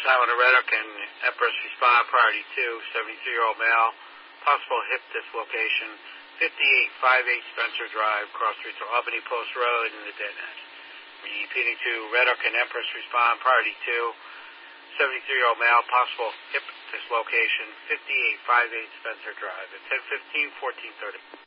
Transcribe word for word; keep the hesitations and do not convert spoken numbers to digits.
nine one to Red Hook and Empress respond, priority two, seventy-three-year-old male, possible hip dislocation, fifty-eight fifty-eight Spencer Drive, cross street to Albany Post Road in the dead end. Repeating to Red Hook and Empress respond, priority two, seventy-three-year-old male, possible hip dislocation, fifty-eight fifty-eight Spencer Drive at ten fifteen, fourteen thirty.